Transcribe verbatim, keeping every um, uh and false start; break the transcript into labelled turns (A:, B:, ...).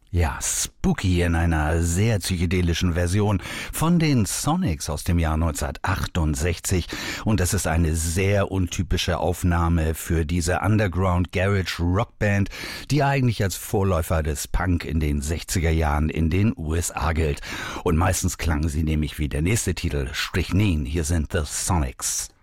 A: Ja, Spooky in einer sehr psychedelischen Version von den Sonics aus dem Jahr neunzehnhundertachtundsechzig. Und das ist eine sehr untypische Aufnahme für diese Underground Garage Rockband, die eigentlich als Vorläufer des Punk in den sechziger Jahren in den U S A gilt. Und meistens klangen sie nämlich wie der nächste Titel, Strychnine. Hier sind The Sonics.